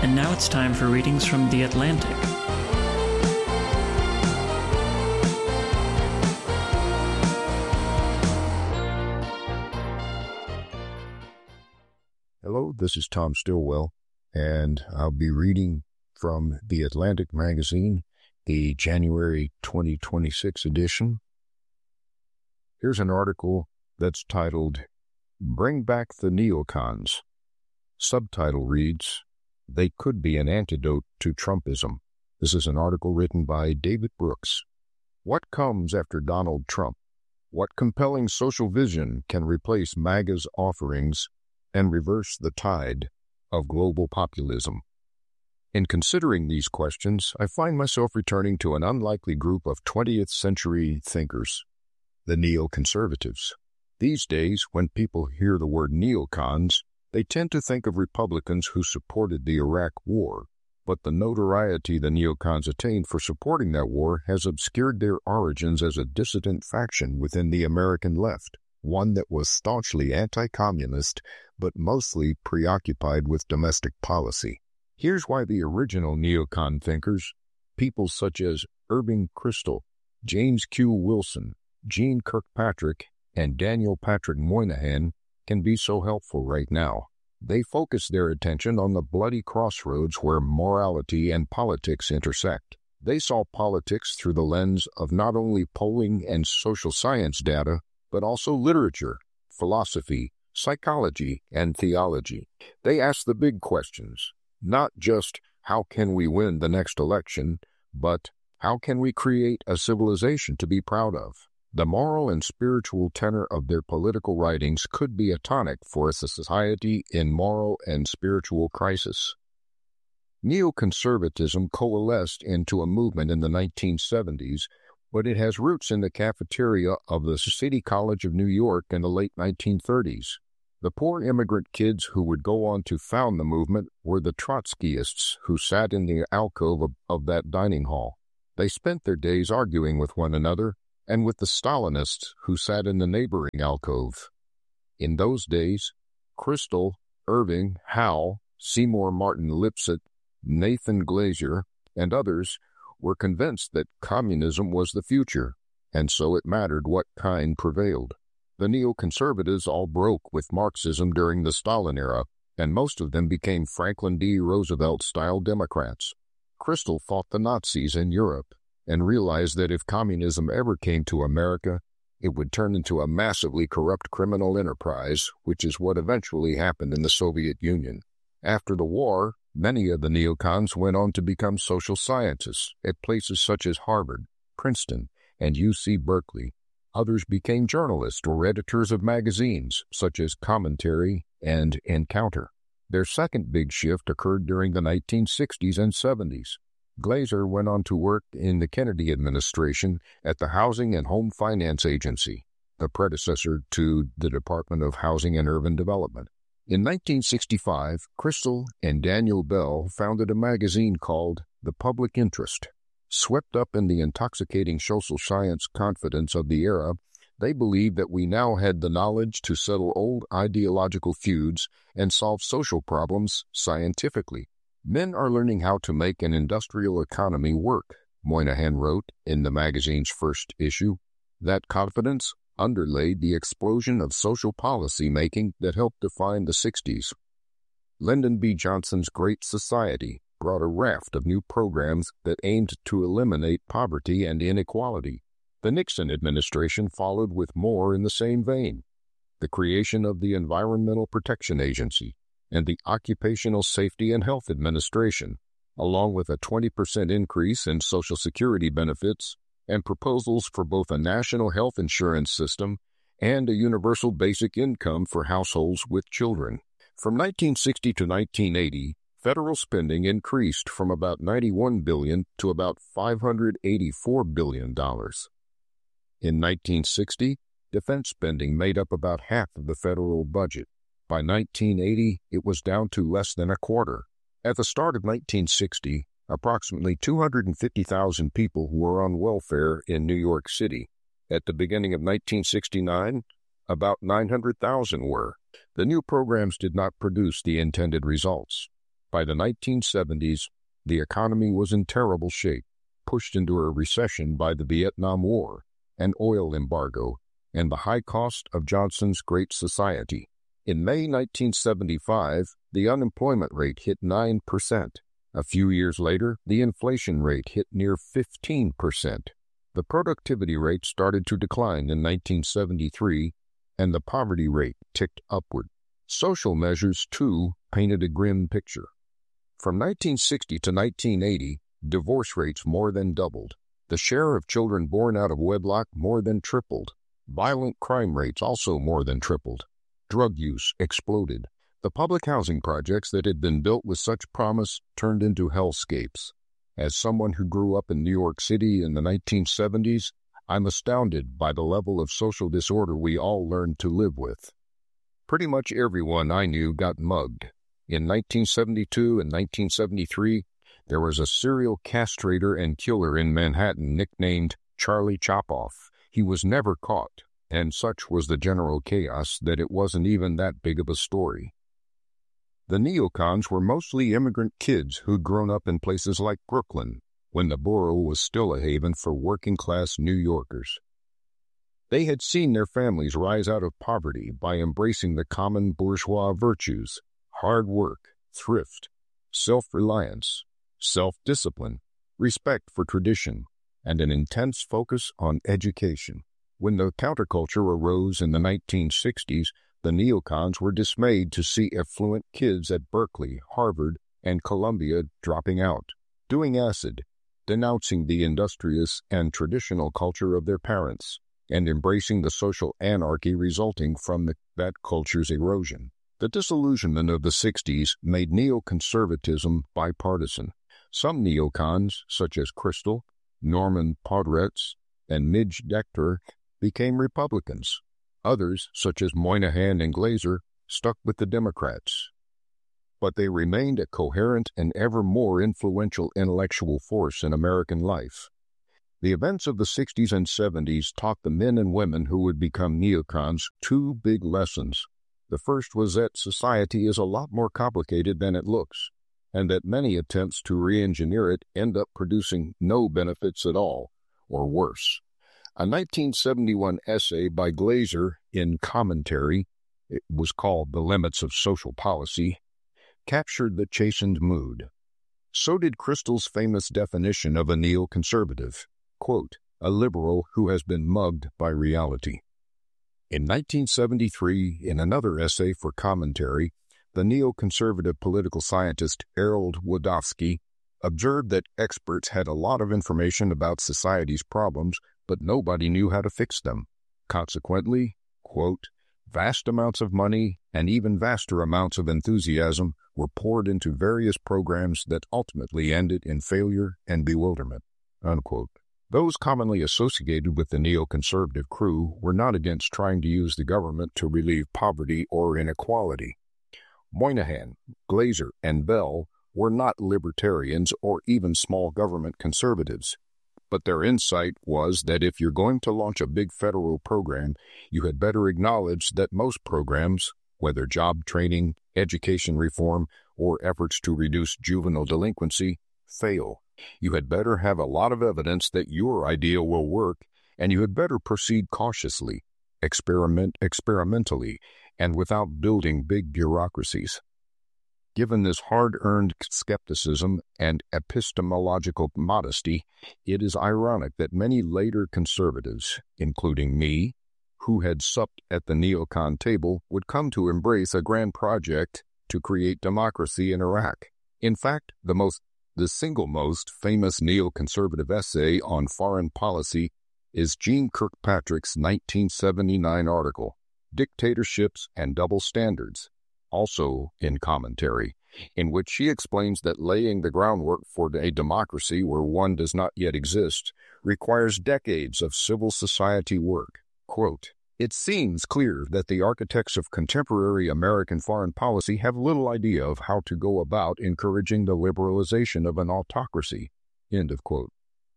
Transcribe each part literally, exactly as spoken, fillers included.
And now it's time for readings from The Atlantic. Hello, this is Tom Stillwell, and I'll be reading from The Atlantic magazine, the January twenty twenty-six edition. Here's an article that's titled, Bring Back the Neocons. Subtitle reads, They Could Be an Antidote to Trumpism. This is an article written by David Brooks. What comes after Donald Trump? What compelling social vision can replace MAGA's offerings and reverse the tide of global populism? In considering these questions, I find myself returning to an unlikely group of twentieth century thinkers, the neoconservatives. These days, when people hear the word neocons, they tend to think of Republicans who supported the Iraq War, but the notoriety the neocons attained for supporting that war has obscured their origins as a dissident faction within the American left, one that was staunchly anti-communist, but mostly preoccupied with domestic policy. Here's why the original neocon thinkers, people such as Irving Kristol, James Q. Wilson, Gene Kirkpatrick, and Daniel Patrick Moynihan, can be so helpful right now. They focus their attention on the bloody crossroads where morality and politics intersect. They saw politics through the lens of not only polling and social science data, but also literature, philosophy, psychology, and theology. They asked the big questions, not just how can we win the next election, but how can we create a civilization to be proud of? The moral and spiritual tenor of their political writings could be a tonic for a society in moral and spiritual crisis. Neoconservatism coalesced into a movement in the nineteen seventies, but it has roots in the cafeteria of the City College of New York in the late nineteen thirties. The poor immigrant kids who would go on to found the movement were the Trotskyists who sat in the alcove of, of that dining hall. They spent their days arguing with one another and with the Stalinists who sat in the neighboring alcove. In those days, Kristol, Irving, Howe, Seymour Martin Lipset, Nathan Glazer, and others were convinced that communism was the future, and so it mattered what kind prevailed. The neoconservatives all broke with Marxism during the Stalin era, and most of them became Franklin D. Roosevelt-style Democrats. Kristol fought the Nazis in Europe and realized that if communism ever came to America, it would turn into a massively corrupt criminal enterprise, which is what eventually happened in the Soviet Union. After the war, many of the neocons went on to become social scientists at places such as Harvard, Princeton, and U C Berkeley. Others became journalists or editors of magazines, such as Commentary and Encounter. Their second big shift occurred during the nineteen sixties and seventies. Glazer went on to work in the Kennedy administration at the Housing and Home Finance Agency, the predecessor to the Department of Housing and Urban Development. In nineteen sixty-five, Kristol and Daniel Bell founded a magazine called The Public Interest. Swept up in the intoxicating social science confidence of the era, they believed that we now had the knowledge to settle old ideological feuds and solve social problems scientifically. Men are learning how to make an industrial economy work, Moynihan wrote in the magazine's first issue. That confidence underlaid the explosion of social policy making that helped define the sixties. Lyndon B. Johnson's Great Society brought a raft of new programs that aimed to eliminate poverty and inequality. The Nixon administration followed with more in the same vein. The creation of the Environmental Protection Agency and the Occupational Safety and Health Administration, along with a twenty percent increase in Social Security benefits and proposals for both a national health insurance system and a universal basic income for households with children. From nineteen sixty to nineteen eighty, federal spending increased from about ninety-one billion dollars to about five hundred eighty-four billion dollars. In nineteen sixty, defense spending made up about half of the federal budget. By nineteen eighty, it was down to less than a quarter. At the start of nineteen sixty, approximately two hundred fifty thousand people were on welfare in New York City. At the beginning of nineteen sixty-nine, about nine hundred thousand were. The new programs did not produce the intended results. By the nineteen seventies, the economy was in terrible shape, pushed into a recession by the Vietnam War, an oil embargo, and the high cost of Johnson's Great Society. In May nineteen seventy-five, the unemployment rate hit nine percent. A few years later, the inflation rate hit near fifteen percent. The productivity rate started to decline in nineteen seventy-three, and the poverty rate ticked upward. Social measures, too, painted a grim picture. From nineteen sixty to nineteen eighty, divorce rates more than doubled. The share of children born out of wedlock more than tripled. Violent crime rates also more than tripled. Drug use exploded. The public housing projects that had been built with such promise turned into hellscapes. As someone who grew up in New York City in the nineteen seventies, I'm astounded by the level of social disorder we all learned to live with. Pretty much everyone I knew got mugged. In nineteen seventy-two and nineteen seventy-three, there was a serial castrator and killer in Manhattan nicknamed Charlie Chopoff. He was never caught, and such was the general chaos that it wasn't even that big of a story. The neocons were mostly immigrant kids who'd grown up in places like Brooklyn, when the borough was still a haven for working-class New Yorkers. They had seen their families rise out of poverty by embracing the common bourgeois virtues: hard work, thrift, self-reliance, self-discipline, respect for tradition, and an intense focus on education. When the counterculture arose in the nineteen sixties, the neocons were dismayed to see affluent kids at Berkeley, Harvard, and Columbia dropping out, doing acid, denouncing the industrious and traditional culture of their parents, and embracing the social anarchy resulting from the, that culture's erosion. The disillusionment of the sixties made neoconservatism bipartisan. Some neocons, such as Kristol, Norman Podretz, and Midge Decter, became Republicans. Others, such as Moynihan and Glazer, stuck with the Democrats. But they remained a coherent and ever more influential intellectual force in American life. The events of the sixties and seventies taught the men and women who would become neocons two big lessons. The first was that society is a lot more complicated than it looks, and that many attempts to re-engineer it end up producing no benefits at all, or worse. A nineteen seventy-one essay by Glazer in Commentary, it was called The Limits of Social Policy, captured the chastened mood. So did Kristol's famous definition of a neoconservative, quote, a liberal who has been mugged by reality. In nineteen seventy-three, in another essay for Commentary, the neoconservative political scientist Harold Wadowski observed that experts had a lot of information about society's problems, but nobody knew how to fix them. Consequently, quote, vast amounts of money and even vaster amounts of enthusiasm were poured into various programs that ultimately ended in failure and bewilderment, unquote. Those commonly associated with the neoconservative crew were not against trying to use the government to relieve poverty or inequality. Moynihan, Glazer, and Bell were not libertarians or even small government conservatives. But their insight was that if you're going to launch a big federal program, you had better acknowledge that most programs, whether job training, education reform, or efforts to reduce juvenile delinquency, fail. You had better have a lot of evidence that your idea will work, and you had better proceed cautiously, experiment experimentally, and without building big bureaucracies. Given this hard-earned skepticism and epistemological modesty, it is ironic that many later conservatives, including me, who had supped at the neocon table, would come to embrace a grand project to create democracy in Iraq. In fact, the most, the single most famous neoconservative essay on foreign policy is Jeane Kirkpatrick's nineteen seventy-nine article, Dictatorships and Double Standards, also in Commentary, in which she explains that laying the groundwork for a democracy where one does not yet exist requires decades of civil society work. Quote, it seems clear that the architects of contemporary American foreign policy have little idea of how to go about encouraging the liberalization of an autocracy. End of quote.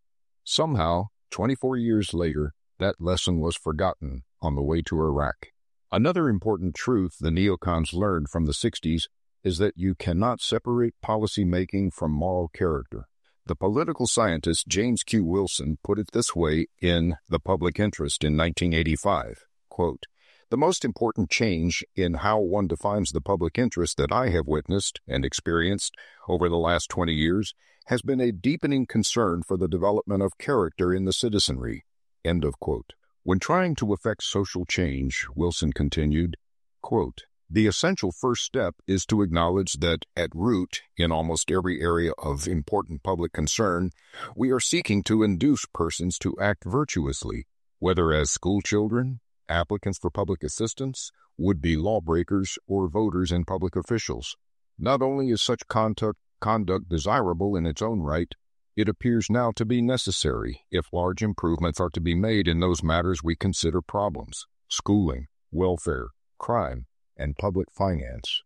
Somehow, twenty-four years later, that lesson was forgotten on the way to Iraq. Another important truth the neocons learned from the sixties is that you cannot separate policy making from moral character. The political scientist James Q. Wilson put it this way in The Public Interest in nineteen eighty-five, quote, "The most important change in how one defines the public interest that I have witnessed and experienced over the last twenty years has been a deepening concern for the development of character in the citizenry." End of quote. When trying to effect social change, Wilson continued, quote, "The essential first step is to acknowledge that at root, in almost every area of important public concern, we are seeking to induce persons to act virtuously, whether as school children, applicants for public assistance, would-be lawbreakers, or voters and public officials. Not only is such conduct, conduct desirable in its own right, it appears now to be necessary if large improvements are to be made in those matters we consider problems: schooling, welfare, crime, and public finance."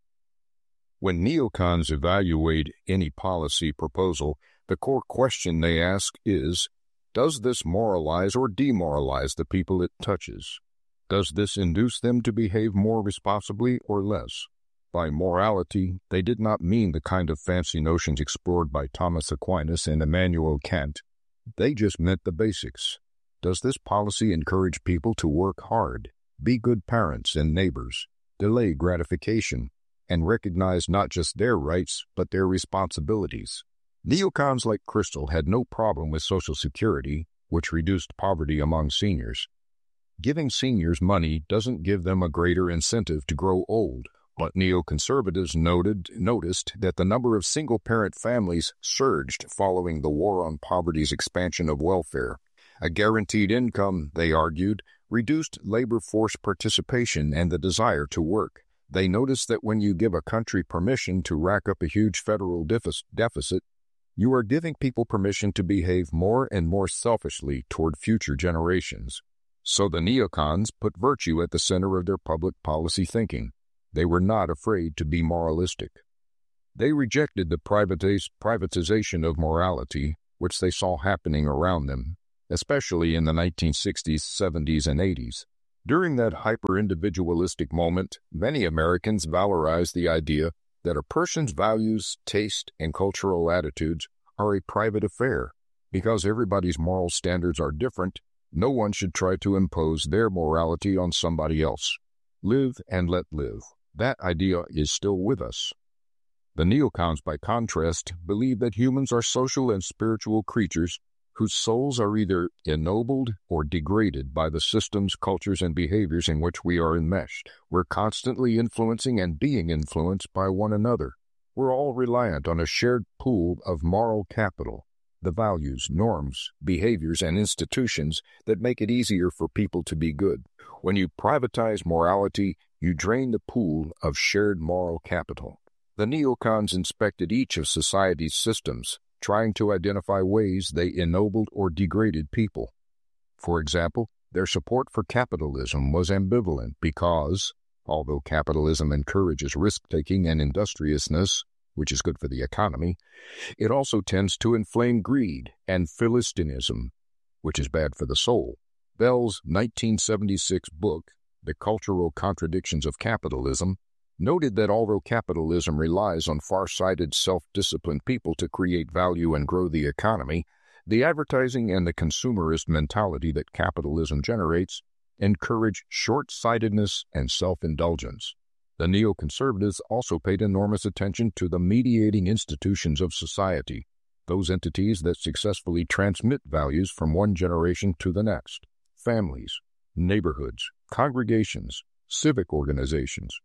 When neocons evaluate any policy proposal, the core question they ask is, does this moralize or demoralize the people it touches? Does this induce them to behave more responsibly or less? By morality, they did not mean the kind of fancy notions explored by Thomas Aquinas and Immanuel Kant. They just meant the basics. Does this policy encourage people to work hard, be good parents and neighbors, delay gratification, and recognize not just their rights, but their responsibilities? Neocons like Crystal had no problem with Social Security, which reduced poverty among seniors. Giving seniors money doesn't give them a greater incentive to grow old, but neoconservatives noted, noticed that the number of single-parent families surged following the War on Poverty's expansion of welfare. A guaranteed income, they argued, reduced labor force participation and the desire to work. They noticed that when you give a country permission to rack up a huge federal deficit, you are giving people permission to behave more and more selfishly toward future generations. So the neocons put virtue at the center of their public policy thinking. They were not afraid to be moralistic. They rejected the privatiz- privatization of morality, which they saw happening around them, especially in the nineteen sixties, seventies, and eighties. During that hyper-individualistic moment, many Americans valorized the idea that a person's values, taste, and cultural attitudes are a private affair. Because everybody's moral standards are different, no one should try to impose their morality on somebody else. Live and let live. That idea is still with us. The neocons, by contrast, believe that humans are social and spiritual creatures whose souls are either ennobled or degraded by the systems, cultures, and behaviors in which we are enmeshed. We're constantly influencing and being influenced by one another. We're all reliant on a shared pool of moral capital, the values, norms, behaviors, and institutions that make it easier for people to be good. When you privatize morality, you drain the pool of shared moral capital. The neocons inspected each of society's systems, trying to identify ways they ennobled or degraded people. For example, their support for capitalism was ambivalent because, although capitalism encourages risk-taking and industriousness, which is good for the economy, it also tends to inflame greed and Philistinism, which is bad for the soul. Bell's nineteen seventy-six book, The Cultural Contradictions of Capitalism, noted that although capitalism relies on far-sighted, self-disciplined people to create value and grow the economy, the advertising and the consumerist mentality that capitalism generates encourage short-sightedness and self-indulgence. The neoconservatives also paid enormous attention to the mediating institutions of society, those entities that successfully transmit values from one generation to the next: families, neighborhoods, congregations, civic organizations.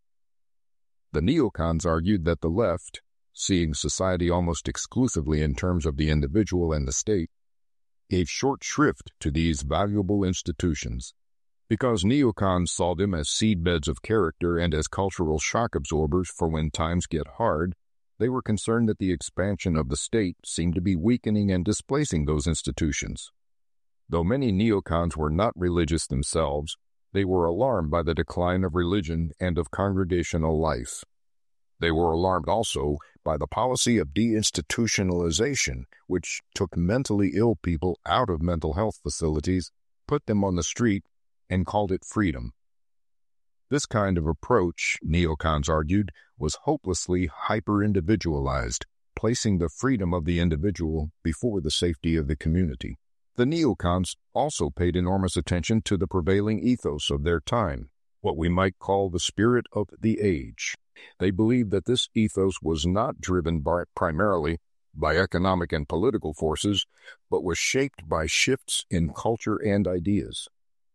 The neocons argued that the left, seeing society almost exclusively in terms of the individual and the state, gave short shrift to these valuable institutions. Because neocons saw them as seedbeds of character and as cultural shock absorbers for when times get hard, they were concerned that the expansion of the state seemed to be weakening and displacing those institutions. Though many neocons were not religious themselves, they were alarmed by the decline of religion and of congregational life. They were alarmed also by the policy of deinstitutionalization, which took mentally ill people out of mental health facilities, put them on the street, and called it freedom. This kind of approach, neocons argued, was hopelessly hyper-individualized, placing the freedom of the individual before the safety of the community. The neocons also paid enormous attention to the prevailing ethos of their time, what we might call the spirit of the age. They believed that this ethos was not driven by, primarily by economic and political forces, but was shaped by shifts in culture and ideas.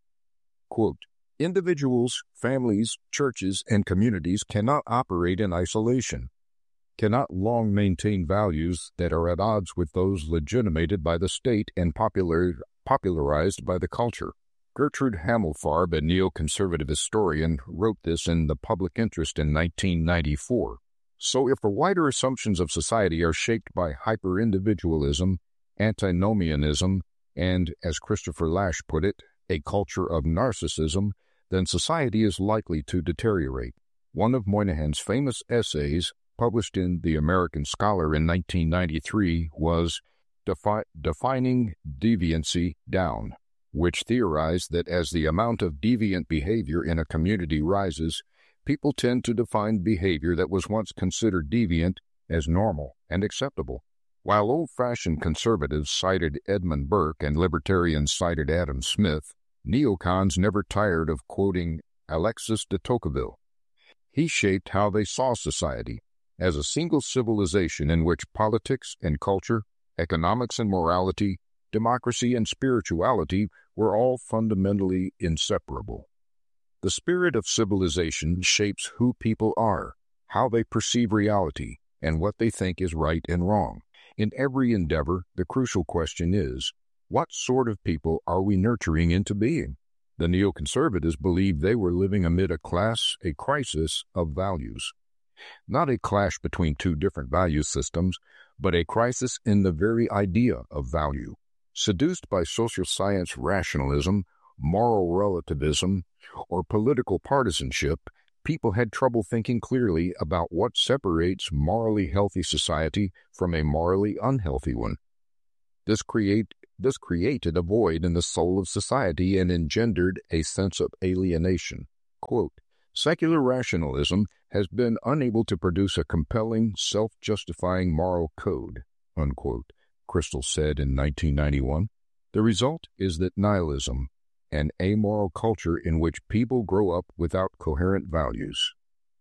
Quote, individuals, families, churches, and communities cannot operate in isolation, cannot long maintain values that are at odds with those legitimated by the state and popular, popularized by the culture. Gertrude Hamelfarb, a neoconservative historian, wrote this in The Public Interest in nineteen ninety-four. So if the wider assumptions of society are shaped by hyper-individualism, antinomianism, and, as Christopher Lasch put it, a culture of narcissism, then society is likely to deteriorate. One of Moynihan's famous essays, published in The American Scholar in nineteen ninety-three, was Defi- Defining Deviancy Down, which theorized that as the amount of deviant behavior in a community rises, people tend to define behavior that was once considered deviant as normal and acceptable. While old-fashioned conservatives cited Edmund Burke and libertarians cited Adam Smith, neocons never tired of quoting Alexis de Tocqueville. He shaped how they saw society as a single civilization in which politics and culture, economics and morality, democracy and spirituality were all fundamentally inseparable. The spirit of civilization shapes who people are, how they perceive reality, and what they think is right and wrong. In every endeavor, the crucial question is, what sort of people are we nurturing into being? The neoconservatives believed they were living amid a class, a crisis of values. Not a clash between two different value systems, but a crisis in the very idea of value. Seduced by social science rationalism, moral relativism, or political partisanship, people had trouble thinking clearly about what separates morally healthy society from a morally unhealthy one. This create this created a void in the soul of society and engendered a sense of alienation. Quote, secular rationalism has been unable to produce a compelling, self-justifying moral code, unquote, Crystal said in nineteen ninety-one. The result is that nihilism, an amoral culture in which people grow up without coherent values.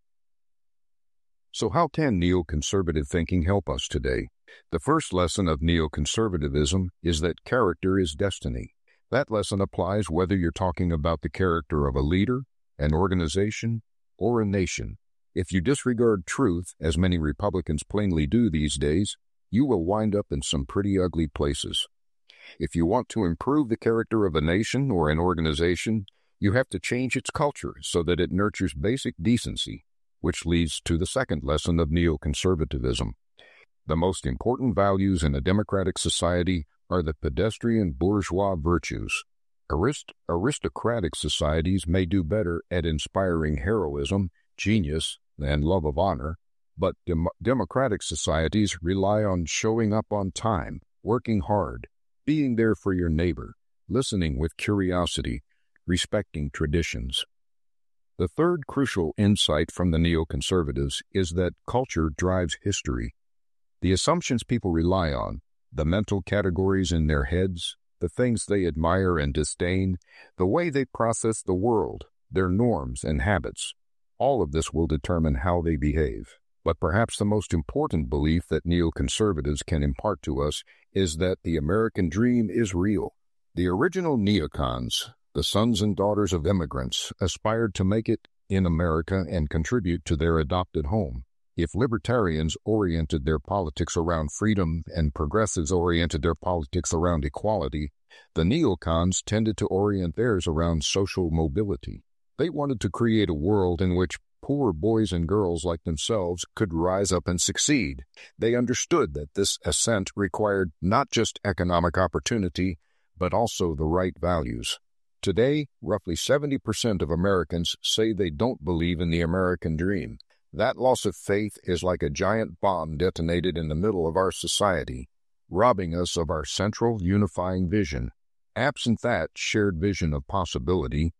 So how can neoconservative thinking help us today? The first lesson of neoconservatism is that character is destiny. That lesson applies whether you're talking about the character of a leader, an organization, or a nation. If you disregard truth, as many Republicans plainly do these days, you will wind up in some pretty ugly places. If you want to improve the character of a nation or an organization, you have to change its culture so that it nurtures basic decency, which leads to the second lesson of neoconservatism. The most important values in a democratic society are the pedestrian bourgeois virtues. Arist- aristocratic societies may do better at inspiring heroism, genius, and love of honor, but dem- democratic societies rely on showing up on time, working hard, being there for your neighbor, listening with curiosity, respecting traditions. The third crucial insight from the neoconservatives is that culture drives history. The assumptions people rely on, the mental categories in their heads, the things they admire and disdain, the way they process the world, their norms and habits, all of this will determine how they behave. But perhaps the most important belief that neoconservatives can impart to us is that the American dream is real. The original neocons, the sons and daughters of immigrants, aspired to make it in America and contribute to their adopted home. If libertarians oriented their politics around freedom and progressives oriented their politics around equality, the neocons tended to orient theirs around social mobility. They wanted to create a world in which poor boys and girls like themselves could rise up and succeed. They understood that this ascent required not just economic opportunity, but also the right values. Today, roughly seventy percent of Americans say they don't believe in the American dream. That loss of faith is like a giant bomb detonated in the middle of our society, robbing us of our central unifying vision. Absent that shared vision of possibility,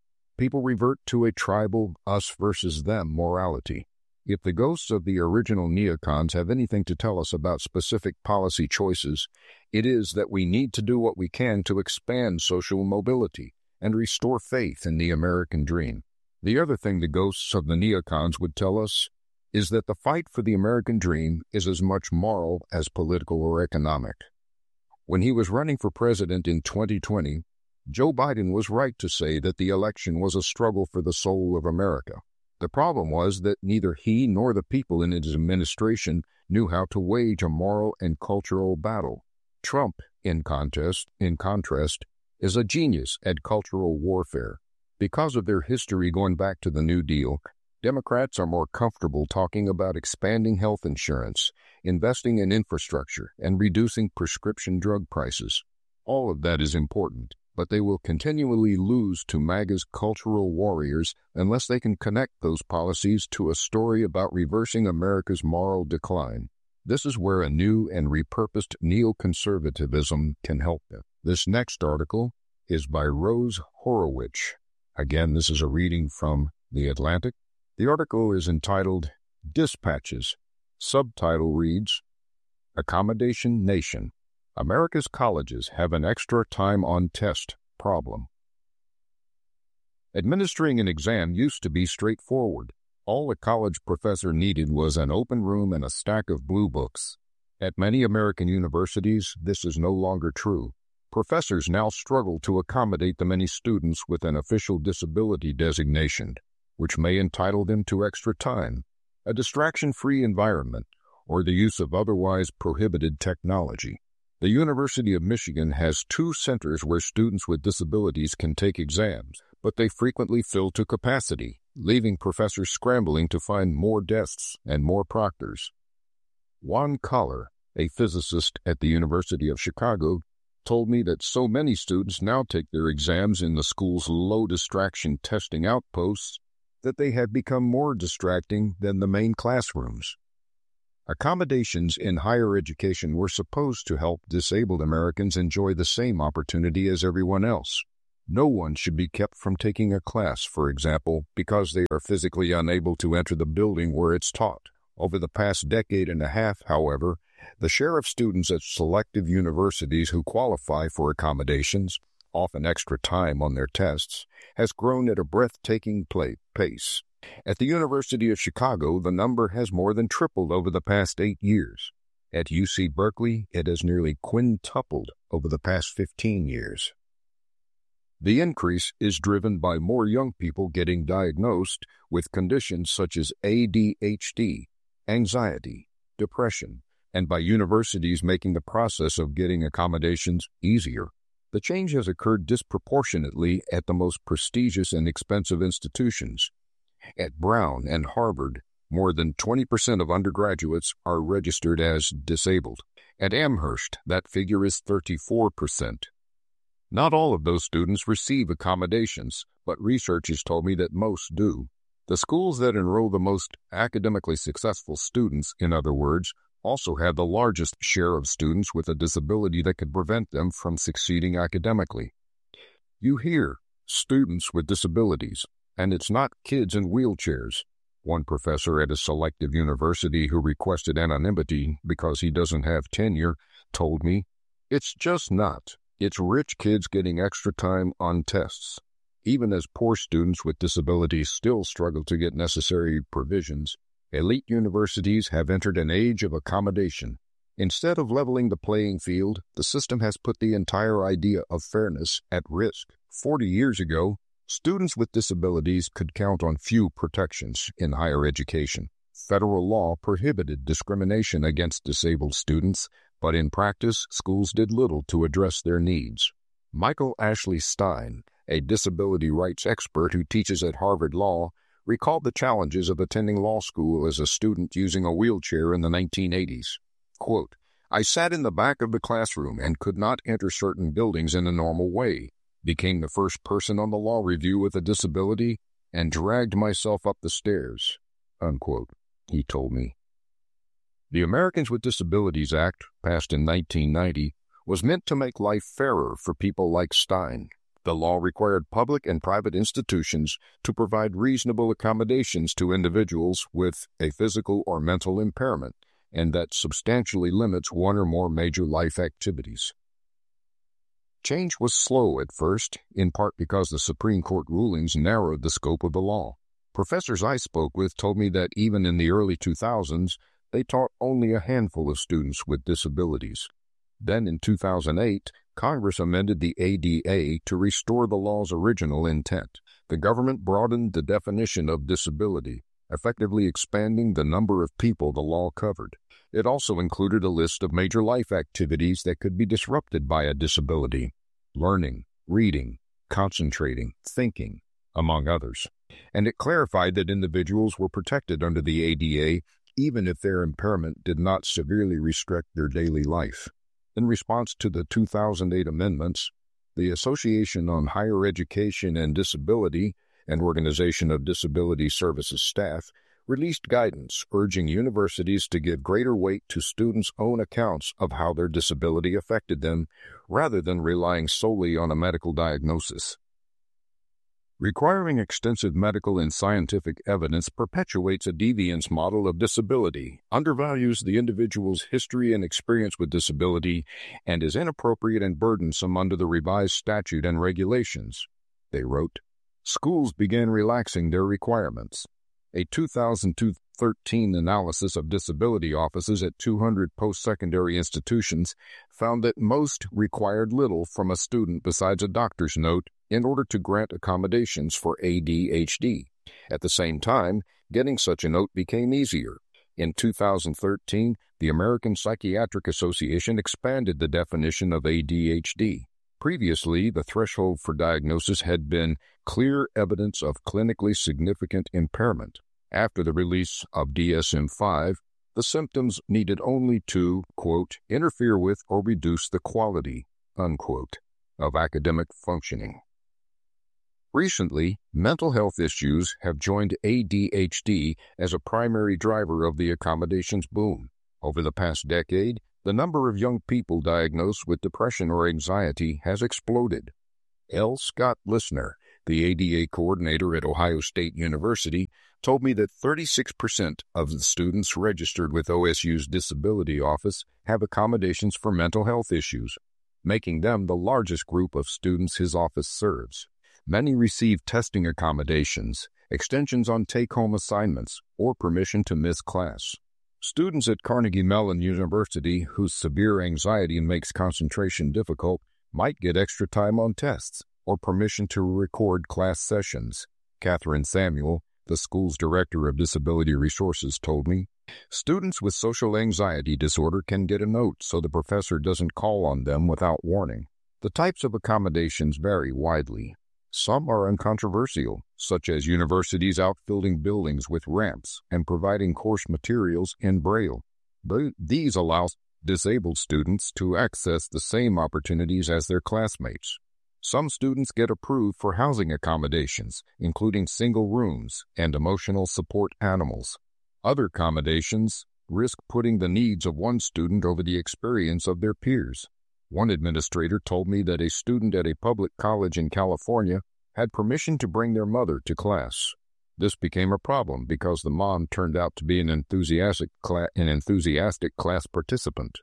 people revert to a tribal us versus them morality. If the ghosts of the original neocons have anything to tell us about specific policy choices, it is that we need to do what we can to expand social mobility and restore faith in the American dream. The other thing the ghosts of the neocons would tell us is that the fight for the American dream is as much moral as political or economic. When he was running for president in twenty twenty, Joe Biden was right to say that the election was a struggle for the soul of America. The problem was that neither he nor the people in his administration knew how to wage a moral and cultural battle. Trump, in contest, in contrast, is a genius at cultural warfare. Because of their history going back to the New Deal, Democrats are more comfortable talking about expanding health insurance, investing in infrastructure, and reducing prescription drug prices. All of that is important, but they will continually lose to MAGA's cultural warriors unless they can connect those policies to a story about reversing America's moral decline. This is where a new and repurposed neoconservatism can help them. This next article is by Rose Horowitz. Again, this is a reading from The Atlantic. The article is entitled Dispatches. Subtitle reads, Accommodation Nation. America's colleges have an extra time on test problem. Administering an exam used to be straightforward. All a college professor needed was an open room and a stack of blue books. At many American universities, this is no longer true. Professors now struggle to accommodate the many students with an official disability designation, which may entitle them to extra time, a distraction-free environment, or the use of otherwise prohibited technology. The University of Michigan has two centers where students with disabilities can take exams, but they frequently fill to capacity, leaving professors scrambling to find more desks and more proctors. Juan Collar, a physicist at the University of Chicago, told me that so many students now take their exams in the school's low-distraction testing outposts that they have become more distracting than the main classrooms. Accommodations in higher education were supposed to help disabled Americans enjoy the same opportunity as everyone else. No one should be kept from taking a class, for example, because they are physically unable to enter the building where it's taught. Over the past decade and a half, however, the share of students at selective universities who qualify for accommodations, often extra time on their tests, has grown at a breathtaking pace. At the University of Chicago, the number has more than tripled over the past eight years. At U C Berkeley, it has nearly quintupled over the past fifteen years. The increase is driven by more young people getting diagnosed with conditions such as A D H D, anxiety, depression, and by universities making the process of getting accommodations easier. The change has occurred disproportionately at the most prestigious and expensive institutions. At Brown and Harvard, more than twenty percent of undergraduates are registered as disabled. At Amherst, that figure is thirty-four percent. Not all of those students receive accommodations, but research has told me that most do. The schools that enroll the most academically successful students, in other words, also have the largest share of students with a disability that could prevent them from succeeding academically. You hear students with disabilities, and it's not kids in wheelchairs. One professor at a selective university who requested anonymity because he doesn't have tenure told me, it's just not. It's rich kids getting extra time on tests. Even as poor students with disabilities still struggle to get necessary provisions, elite universities have entered an age of accommodation. Instead of leveling the playing field, the system has put the entire idea of fairness at risk. Forty years ago, students with disabilities could count on few protections in higher education. Federal law prohibited discrimination against disabled students, but in practice, schools did little to address their needs. Michael Ashley Stein, a disability rights expert who teaches at Harvard Law, recalled the challenges of attending law school as a student using a wheelchair in the nineteen eighties. Quote, I sat in the back of the classroom and could not enter certain buildings in a normal way, became the first person on the law review with a disability, and dragged myself up the stairs, unquote, he told me. The Americans with Disabilities Act, passed in nineteen ninety, was meant to make life fairer for people like Stein. The law required public and private institutions to provide reasonable accommodations to individuals with a physical or mental impairment, and that substantially limits one or more major life activities. Change was slow at first, in part because the Supreme Court rulings narrowed the scope of the law. Professors I spoke with told me that even in the early two thousands, they taught only a handful of students with disabilities. Then in two thousand eight, Congress amended the A D A to restore the law's original intent. The government broadened the definition of disability, effectively expanding the number of people the law covered. It also included a list of major life activities that could be disrupted by a disability: learning, reading, concentrating, thinking, among others. And it clarified that individuals were protected under the A D A even if their impairment did not severely restrict their daily life. In response to the two thousand eight amendments, the Association on Higher Education and Disability, an organization of disability services staff, released guidance urging universities to give greater weight to students' own accounts of how their disability affected them, rather than relying solely on a medical diagnosis. Requiring extensive medical and scientific evidence perpetuates a deviance model of disability, undervalues the individual's history and experience with disability, and is inappropriate and burdensome under the revised statute and regulations. They wrote, schools began relaxing their requirements. A two thousand thirteen analysis of disability offices at two hundred post-secondary institutions found that most required little from a student besides a doctor's note in order to grant accommodations for A D H D. At the same time, getting such a note became easier. In two thousand thirteen, the American Psychiatric Association expanded the definition of A D H D. Previously, the threshold for diagnosis had been clear evidence of clinically significant impairment. After the release of D S M five, the symptoms needed only to, quote, interfere with or reduce the quality, unquote, of academic functioning. Recently, mental health issues have joined A D H D as a primary driver of the accommodations boom. Over the past decade, the number of young people diagnosed with depression or anxiety has exploded. L. Scott Listener, the A D A coordinator at Ohio State University, told me that thirty-six percent of the students registered with O S U's Disability Office have accommodations for mental health issues, making them the largest group of students his office serves. Many receive testing accommodations, extensions on take-home assignments, or permission to miss class. Students at Carnegie Mellon University whose severe anxiety makes concentration difficult might get extra time on tests or permission to record class sessions. Catherine Samuel, the school's director of disability resources, told me, students with social anxiety disorder can get a note so the professor doesn't call on them without warning. The types of accommodations vary widely. Some are uncontroversial, such as universities outfitting buildings with ramps and providing course materials in Braille. These allow disabled students to access the same opportunities as their classmates. Some students get approved for housing accommodations, including single rooms and emotional support animals. Other accommodations risk putting the needs of one student over the experience of their peers. One administrator told me that a student at a public college in California had permission to bring their mother to class. This became a problem because the mom turned out to be an enthusiastic, cla- an enthusiastic class participant.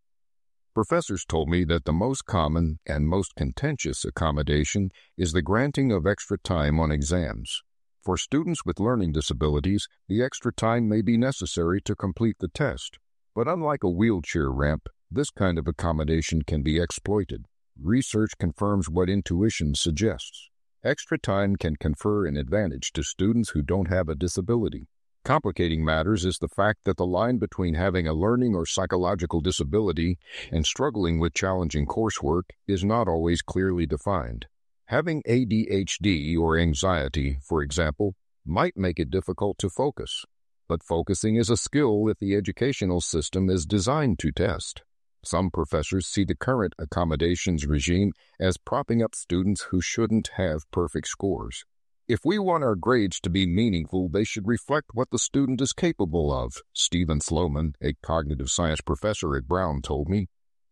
Professors told me that the most common and most contentious accommodation is the granting of extra time on exams. For students with learning disabilities, the extra time may be necessary to complete the test. But unlike a wheelchair ramp, this kind of accommodation can be exploited. Research confirms what intuition suggests. Extra time can confer an advantage to students who don't have a disability. Complicating matters is the fact that the line between having a learning or psychological disability and struggling with challenging coursework is not always clearly defined. Having A D H D or anxiety, for example, might make it difficult to focus. But focusing is a skill that the educational system is designed to test. Some professors see the current accommodations regime as propping up students who shouldn't have perfect scores. If we want our grades to be meaningful, they should reflect what the student is capable of, Stephen Sloman, a cognitive science professor at Brown, told me.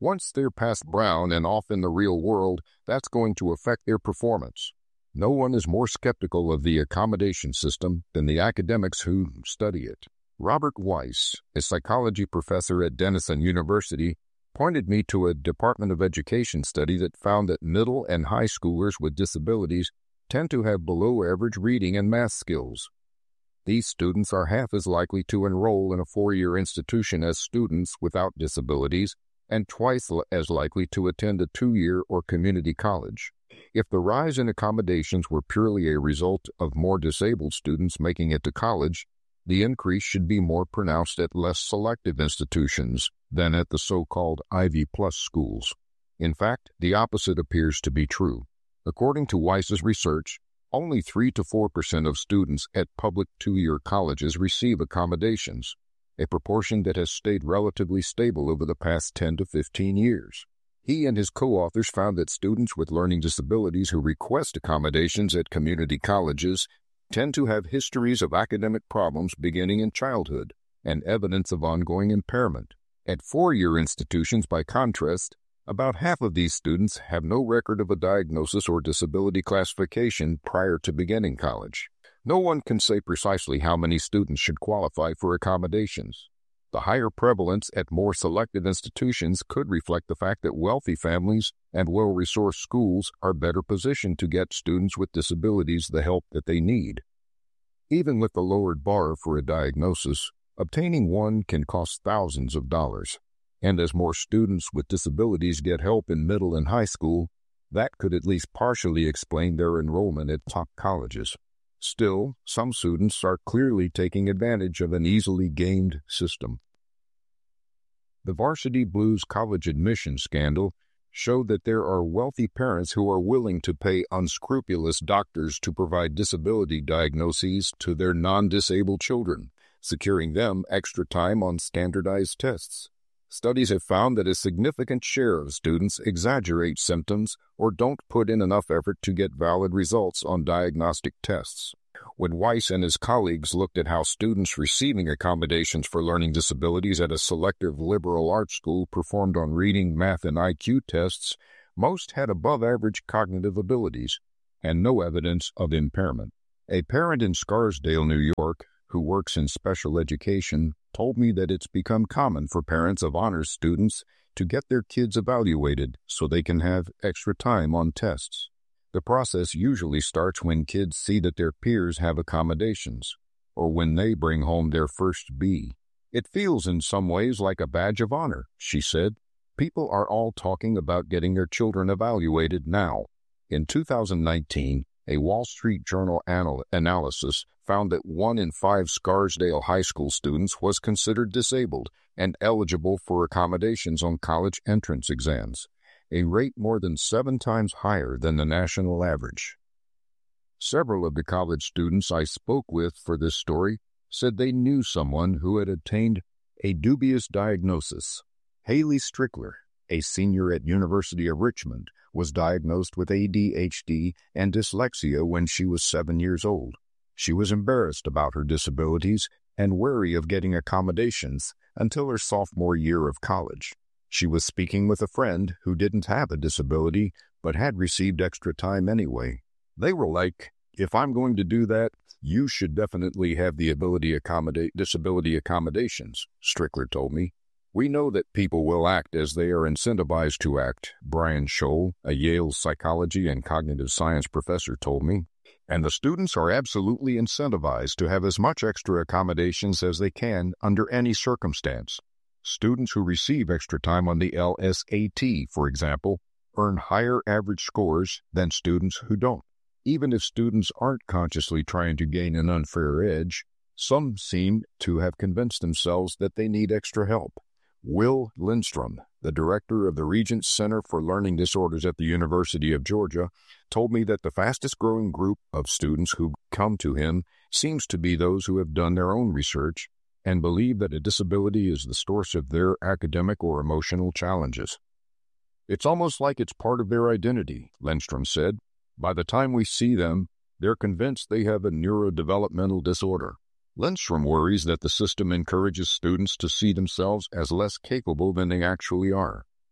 Once they're past Brown and off in the real world, that's going to affect their performance. No one is more skeptical of the accommodation system than the academics who study it. Robert Weiss, a psychology professor at Denison University, pointed me to a Department of Education study that found that middle and high schoolers with disabilities tend to have below-average reading and math skills. These students are half as likely to enroll in a four-year institution as students without disabilities and twice as likely to attend a two-year or community college. If the rise in accommodations were purely a result of more disabled students making it to college, the increase should be more pronounced at less selective institutions than at the so-called Ivy Plus schools. In fact, the opposite appears to be true. According to Weiss's research, only three to four percent of students at public two-year colleges receive accommodations, a proportion that has stayed relatively stable over the past ten to fifteen years. He and his co-authors found that students with learning disabilities who request accommodations at community colleges tend to have histories of academic problems beginning in childhood and evidence of ongoing impairment. At four-year institutions, by contrast, about half of these students have no record of a diagnosis or disability classification prior to beginning college. No one can say precisely how many students should qualify for accommodations. The higher prevalence at more selective institutions could reflect the fact that wealthy families and well-resourced schools are better positioned to get students with disabilities the help that they need. Even with the lowered bar for a diagnosis, obtaining one can cost thousands of dollars. And as more students with disabilities get help in middle and high school, that could at least partially explain their enrollment at top colleges. Still, some students are clearly taking advantage of an easily gamed system. The Varsity Blues college admission scandal showed that there are wealthy parents who are willing to pay unscrupulous doctors to provide disability diagnoses to their non-disabled children, securing them extra time on standardized tests. Studies have found that a significant share of students exaggerate symptoms or don't put in enough effort to get valid results on diagnostic tests. When Weiss and his colleagues looked at how students receiving accommodations for learning disabilities at a selective liberal arts school performed on reading, math, and I Q tests, most had above-average cognitive abilities and no evidence of impairment. A parent in Scarsdale, New York, who works in special education, told me that it's become common for parents of honors students to get their kids evaluated so they can have extra time on tests. The process usually starts when kids see that their peers have accommodations, or when they bring home their first B. It feels in some ways like a badge of honor, she said. People are all talking about getting their children evaluated now. In two thousand nineteen, a Wall Street Journal anal- analysis found that one in five Scarsdale High School students was considered disabled and eligible for accommodations on college entrance exams, a rate more than seven times higher than the national average. Several of the college students I spoke with for this story said they knew someone who had obtained a dubious diagnosis. Haley Strickler, a senior at University of Richmond, was diagnosed with A D H D and dyslexia when she was seven years old. She was embarrassed about her disabilities and wary of getting accommodations until her sophomore year of college. She was speaking with a friend who didn't have a disability but had received extra time anyway. They were like, "If I'm going to do that, you should definitely have the ability accommodate disability accommodations," Strickler told me. "We know that people will act as they are incentivized to act," Brian Scholl, a Yale psychology and cognitive science professor, told me. "And the students are absolutely incentivized to have as much extra accommodations as they can under any circumstance. Students who receive extra time on the L S A T, for example, earn higher average scores than students who don't. Even if students aren't consciously trying to gain an unfair edge, some seem to have convinced themselves that they need extra help." Will Lindstrom, the director of the Regents Center for Learning Disorders at the University of Georgia, told me that the fastest-growing group of students who come to him seems to be those who have done their own research and believe that a disability is the source of their academic or emotional challenges. "It's almost like it's part of their identity," Lindstrom said. "By the time we see them, they're convinced they have a neurodevelopmental disorder." Lindstrom worries that the system encourages students to see themselves as less capable than they actually are.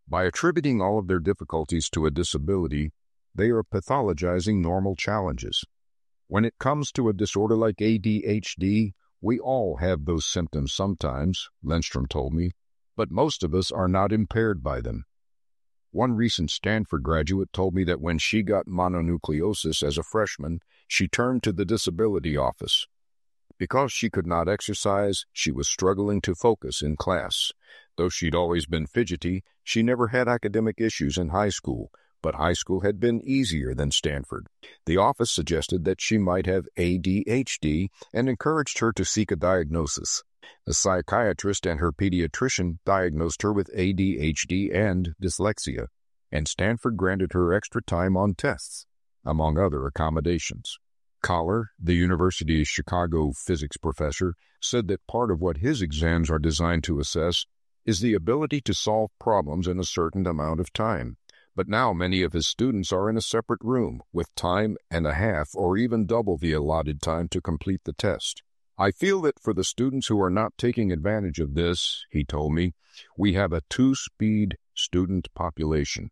By attributing all of their difficulties to a disability, they are pathologizing normal challenges. When it comes to a disorder like A D H D, we all have those symptoms sometimes, Lindstrom told me, but most of us are not impaired by them. One recent Stanford graduate told me that when she got mononucleosis as a freshman, she turned to the disability office. Because she could not exercise, she was struggling to focus in class. Though she'd always been fidgety, she never had academic issues in high school, but high school had been easier than Stanford. The office suggested that she might have A D H D and encouraged her to seek a diagnosis. A psychiatrist and her pediatrician diagnosed her with A D H D and dyslexia, and Stanford granted her extra time on tests, among other accommodations. Collar, the University of Chicago physics professor, said that part of what his exams are designed to assess is the ability to solve problems in a certain amount of time. But now many of his students are in a separate room with time and a half or even double the allotted time to complete the test. I feel that for the students who are not taking advantage of this, he told me, we have a two-speed student population.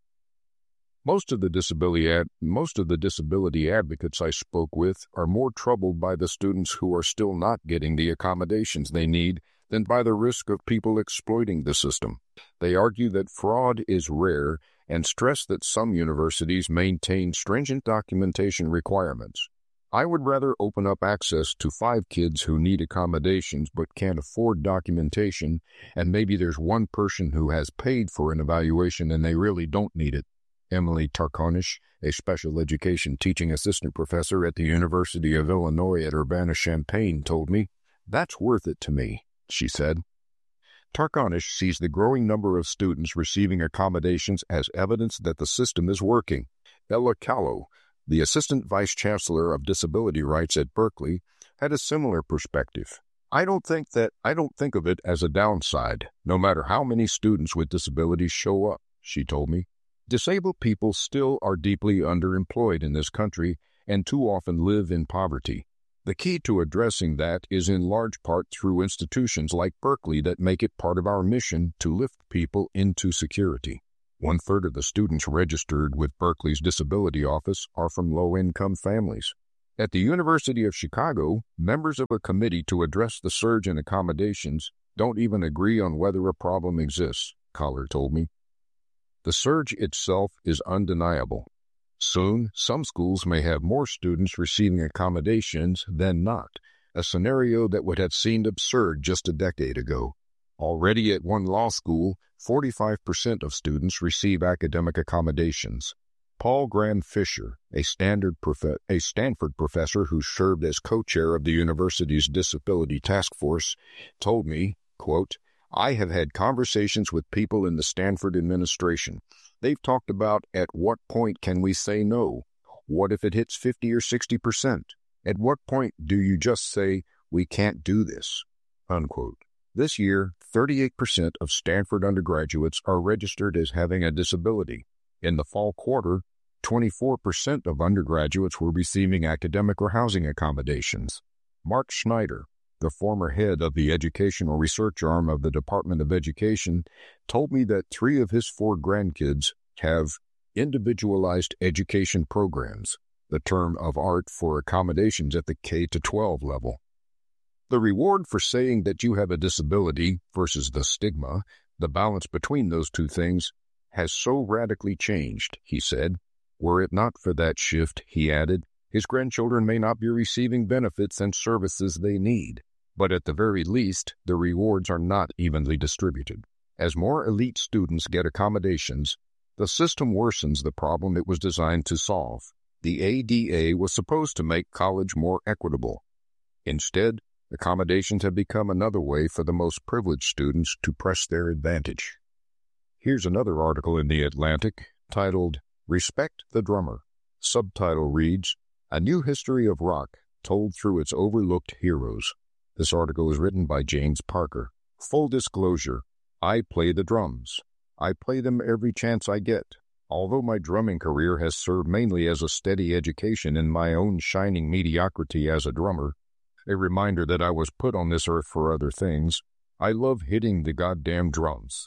Most of the disability ad- most of the disability advocates I spoke with are more troubled by the students who are still not getting the accommodations they need than by the risk of people exploiting the system. They argue that fraud is rare and stress that some universities maintain stringent documentation requirements. I would rather open up access to five kids who need accommodations but can't afford documentation, and maybe there's one person who has paid for an evaluation and they really don't need it. Emily Tarkonish, a special education teaching assistant professor at the University of Illinois at Urbana-Champaign, told me, "That's worth it to me," she said. Tarkonish sees the growing number of students receiving accommodations as evidence that the system is working. Ella Callow, the assistant vice chancellor of disability rights at Berkeley, had a similar perspective. I don't think that I don't think of it as a downside, no matter how many students with disabilities show up, she told me. Disabled people still are deeply underemployed in this country and too often live in poverty. The key to addressing that is in large part through institutions like Berkeley that make it part of our mission to lift people into security. One-third of the students registered with Berkeley's disability office are from low-income families. At the University of Chicago, members of a committee to address the surge in accommodations don't even agree on whether a problem exists, Collar told me. The surge itself is undeniable. Soon, some schools may have more students receiving accommodations than not, a scenario that would have seemed absurd just a decade ago. Already at one law school, forty-five percent of students receive academic accommodations. Paul Graham Fisher, a, standard prof- a Stanford professor who served as co-chair of the university's disability task force, told me, quote, "I have had conversations with people in the Stanford administration. They've talked about at what point can we say no? What if it hits fifty or sixty percent? At what point do you just say, we can't do this?" Unquote. This year, thirty-eight percent of Stanford undergraduates are registered as having a disability. In the fall quarter, twenty-four percent of undergraduates were receiving academic or housing accommodations. Mark Schneider, the former head of the educational research arm of the Department of Education, told me that three of his four grandkids have individualized education programs, the term of art for accommodations at the K to twelve level. The reward for saying that you have a disability versus the stigma, the balance between those two things, has so radically changed, he said. Were it not for that shift, he added, his grandchildren may not be receiving benefits and services they need. But at the very least, the rewards are not evenly distributed. As more elite students get accommodations, the system worsens the problem it was designed to solve. The A D A was supposed to make college more equitable. Instead, accommodations have become another way for the most privileged students to press their advantage. Here's another article in The Atlantic titled, "Respect the Drummer." Subtitle reads, "A New History of Rock Told Through Its Overlooked Heroes." This article is written by James Parker. Full disclosure, I play the drums. I play them every chance I get. Although my drumming career has served mainly as a steady education in my own shining mediocrity as a drummer, a reminder that I was put on this earth for other things, I love hitting the goddamn drums.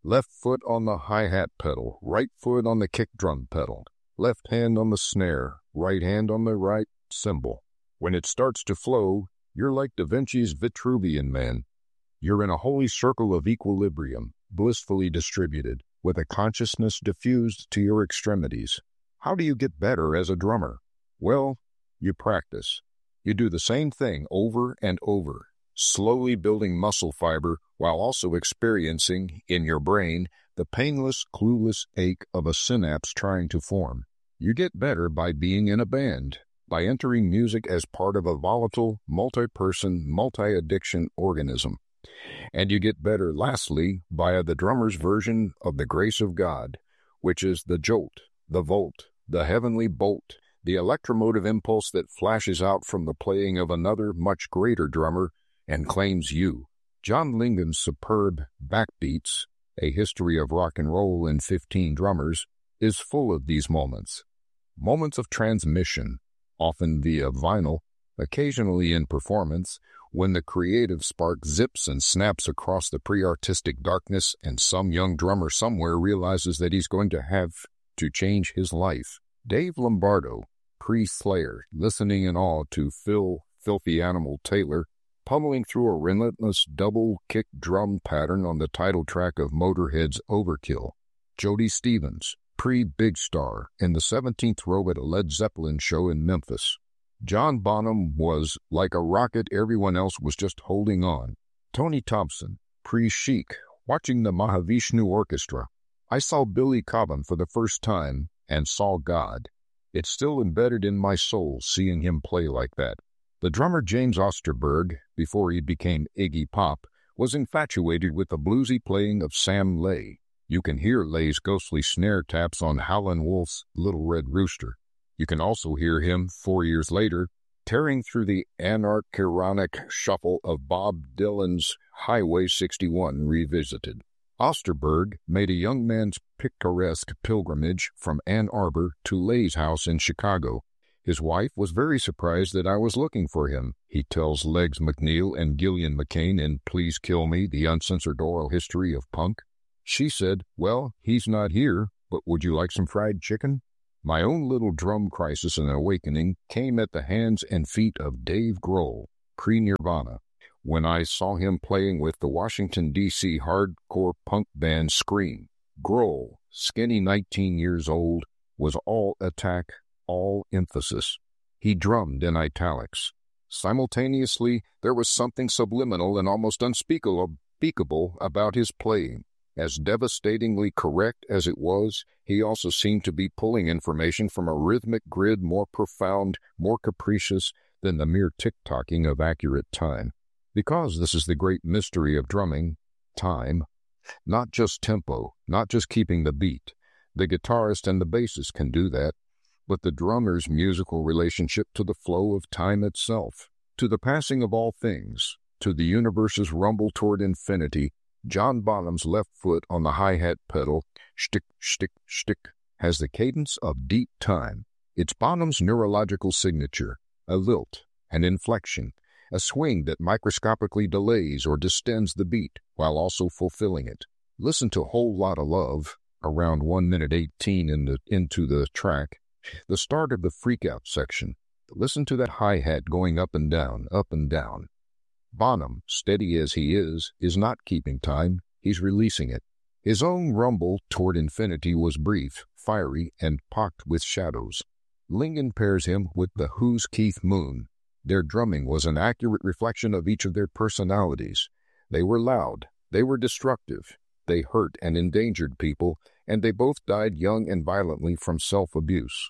Left foot on the hi-hat pedal, right foot on the kick drum pedal, left hand on the snare, right hand on the right cymbal. When it starts to flow, you're like Da Vinci's Vitruvian Man. You're in a holy circle of equilibrium, blissfully distributed, with a consciousness diffused to your extremities. How do you get better as a drummer? Well, you practice. You do the same thing over and over, slowly building muscle fiber while also experiencing, in your brain, the painless, clueless ache of a synapse trying to form. You get better by being in a band, by entering music as part of a volatile, multi-person, multi-addiction organism. And you get better, lastly, via the drummer's version of the grace of God, which is the jolt, the volt, the heavenly bolt, the electromotive impulse that flashes out from the playing of another, much greater drummer and claims you. John Lingen's superb Backbeats, A History of Rock and Roll in fifteen Drummers, is full of these moments. Moments of transmission, often via vinyl, occasionally in performance, when the creative spark zips and snaps across the pre-artistic darkness and some young drummer somewhere realizes that he's going to have to change his life. Dave Lombardo, pre-Slayer, listening in awe to Phil Filthy Animal Taylor, pummeling through a relentless double kick drum pattern on the title track of Motorhead's Overkill. Jody Stevens, pre-Big Star, in the seventeenth row at a Led Zeppelin show in Memphis. John Bonham was like a rocket everyone else was just holding on. Tony Thompson, pre-Chic, watching the Mahavishnu Orchestra. I saw Billy Cobham for the first time and saw God. It's still embedded in my soul seeing him play like that. The drummer James Osterberg, before he became Iggy Pop, was infatuated with the bluesy playing of Sam Lay. You can hear Lay's ghostly snare taps on Howlin' Wolf's Little Red Rooster. You can also hear him, four years later, tearing through the anarchironic shuffle of Bob Dylan's Highway sixty-one Revisited. Osterberg made a young man's picaresque pilgrimage from Ann Arbor to Lay's house in Chicago. His wife was very surprised that I was looking for him, he tells Legs McNeil and Gillian McCain in Please Kill Me, The Uncensored Oral History of Punk. She said, well, he's not here, but would you like some fried chicken? My own little drum crisis and awakening came at the hands and feet of Dave Grohl, pre-Nirvana, when I saw him playing with the Washington, D C hardcore punk band Scream. Grohl, skinny nineteen years old, was all attack, all emphasis. He drummed in italics. Simultaneously, there was something subliminal and almost unspeakable about his playing. As devastatingly correct as it was, he also seemed to be pulling information from a rhythmic grid more profound, more capricious than the mere tick-tocking of accurate time. Because this is the great mystery of drumming, time, not just tempo, not just keeping the beat. The guitarist and the bassist can do that, but the drummer's musical relationship to the flow of time itself, to the passing of all things, to the universe's rumble toward infinity. John Bonham's left foot on the hi-hat pedal, shtick, shtick, shtick, has the cadence of deep time. It's Bonham's neurological signature, a lilt, an inflection, a swing that microscopically delays or distends the beat while also fulfilling it. Listen to Whole Lotta Love, around one minute eighteen in the, into the track, the start of the freak-out section. Listen to that hi-hat going up and down, up and down. Bonham, steady as he is, is not keeping time, he's releasing it. His own rumble toward infinity was brief, fiery, and pocked with shadows. Lingen pairs him with the Who's Keith Moon. Their drumming was an accurate reflection of each of their personalities. They were loud, they were destructive, they hurt and endangered people, and they both died young and violently from self-abuse.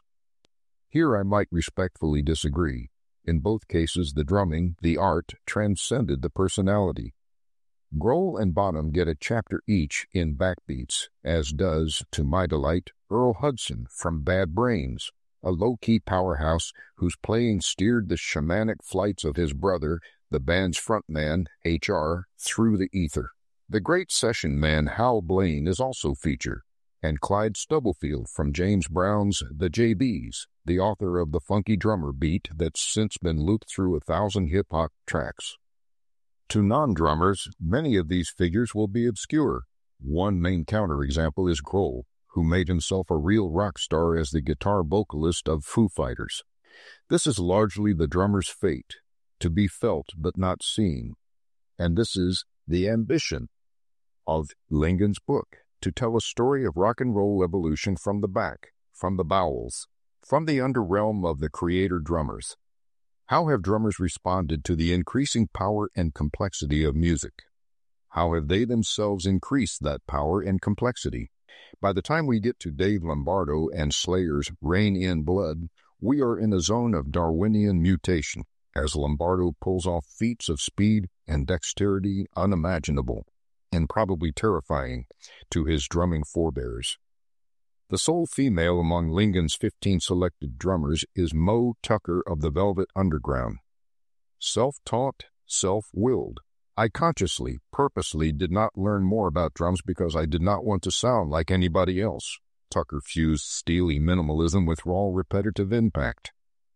Here I might respectfully disagree. In both cases, the drumming, the art, transcended the personality. Grohl and Bonham get a chapter each in Backbeats, as does, to my delight, Earl Hudson from Bad Brains, a low-key powerhouse whose playing steered the shamanic flights of his brother, the band's frontman, H R, through the ether. The great session man Hal Blaine is also featured, and Clyde Stubblefield from James Brown's The J Bs, the author of the funky drummer beat that's since been looped through a thousand hip-hop tracks. To non-drummers, many of these figures will be obscure. One main counterexample is Grohl, who made himself a real rock star as the guitar vocalist of Foo Fighters. This is largely the drummer's fate, to be felt but not seen. And this is the ambition of Lingon's book, to tell a story of rock and roll evolution from the back, from the bowels, from the underrealm of the creator drummers. How have drummers responded to the increasing power and complexity of music? How have they themselves increased that power and complexity? By the time we get to Dave Lombardo and Slayer's Rain in Blood, we are in a zone of Darwinian mutation, as Lombardo pulls off feats of speed and dexterity unimaginable, and probably terrifying to his drumming forebears. The sole female among Lingon's fifteen selected drummers is Moe Tucker of the Velvet Underground. Self-taught, self-willed. I consciously, purposely did not learn more about drums because I did not want to sound like anybody else. Tucker fused steely minimalism with raw repetitive impact.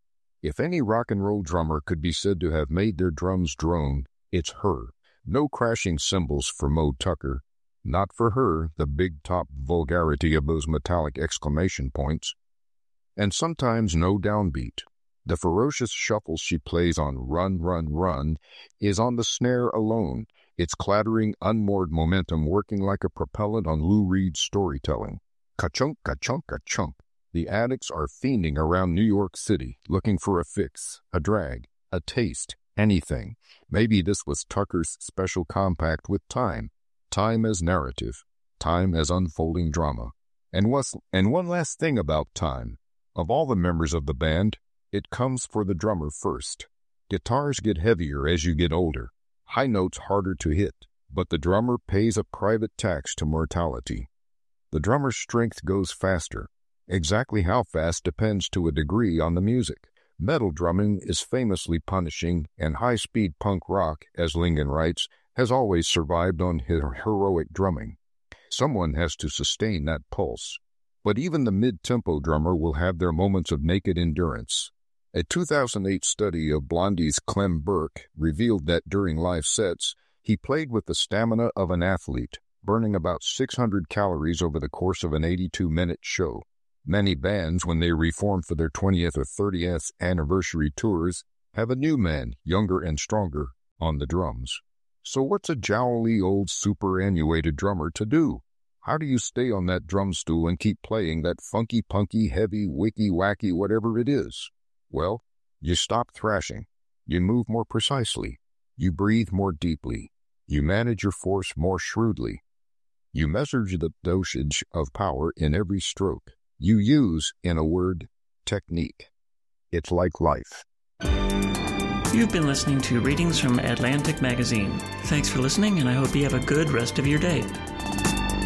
If any rock and roll drummer could be said to have made their drums drone, it's her. No crashing cymbals for Moe Tucker. Not for her, the big top vulgarity of those metallic exclamation points. And sometimes no downbeat. The ferocious shuffle she plays on Run, Run, Run is on the snare alone, its clattering, unmoored momentum working like a propellant on Lou Reed's storytelling. Ka-chunk, ka-chunk, ka-chunk. The addicts are fiending around New York City, looking for a fix, a drag, a taste, anything. Maybe this was Tucker's special compact with time. Time as narrative, time as unfolding drama. And, what's, and one last thing about time. Of all the members of the band, it comes for the drummer first. Guitars get heavier as you get older, high notes harder to hit, but the drummer pays a private tax to mortality. The drummer's strength goes faster. Exactly how fast depends to a degree on the music. Metal drumming is famously punishing, and high-speed punk rock, as Lingon writes, has always survived on her heroic drumming. Someone has to sustain that pulse. But even the mid-tempo drummer will have their moments of naked endurance. A two thousand eight study of Blondie's Clem Burke revealed that during live sets, he played with the stamina of an athlete, burning about six hundred calories over the course of an eighty-two minute show. Many bands, when they reform for their twentieth or thirtieth anniversary tours, have a new man, younger and stronger, on the drums. So what's a jowly old superannuated drummer to do? How do you stay on that drum stool and keep playing that funky, punky, heavy, wicky, wacky, whatever it is? Well, you stop thrashing. You move more precisely. You breathe more deeply. You manage your force more shrewdly. You measure the dosage of power in every stroke. You use, in a word, technique. It's like life. You've been listening to Readings from Atlantic Magazine. Thanks for listening, and I hope you have a good rest of your day.